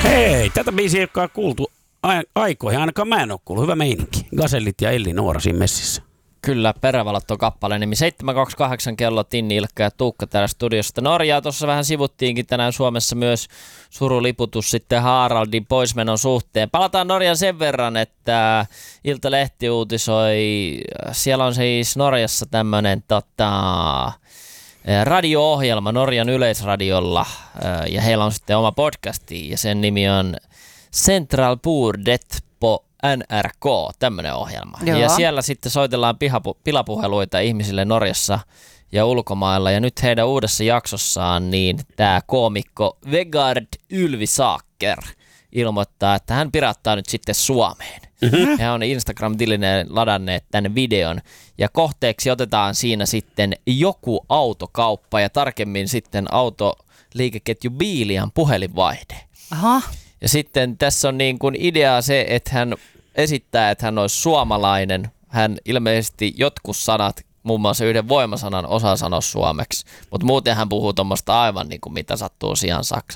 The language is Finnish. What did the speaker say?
Hei, tätä biisiä ei olekaan kuultu aikoihin, ainakaan mä en ole kuullut. Hyvä meininki. Gasellit ja Elli Noora siinä messissä. Kyllä, Perävalot on kappale nimi. 7.28 kello, Tinni, Ilkka ja Tuukka täällä studiosta. Norjaa tuossa vähän sivuttiinkin tänään Suomessa myös suruliputus sitten Haraldin poismenon suhteen. Palataan Norjan sen verran, että Iltalehti uutisoi, siellä on siis Norjassa tämmöinen radio-ohjelma Norjan yleisradiolla ja heillä on sitten oma podcasti ja sen nimi on Central Bordet på NRK, tämmöinen ohjelma. Joo. Ja siellä sitten soitellaan pilapuheluita ihmisille Norjassa ja ulkomailla. Ja nyt heidän uudessa jaksossaan niin tämä koomikko Vegard Ylvisaker ilmoittaa, että hän pirattaa nyt sitten Suomeen. Mm-hmm. He on Instagram-tilineen ladanneet tänne videon ja kohteeksi otetaan siinä sitten joku autokauppa ja tarkemmin sitten autoliikeketju Biilian puhelinvaihde. Aha. Ja sitten tässä on niin kuin idea se, että hän esittää, että hän olisi suomalainen. Hän ilmeisesti jotkut sanat, muun muassa yhden voimasanan osaa sanoa suomeksi, mutta muuten hän puhuu tuommoista aivan niin kuin mitä sattuu sian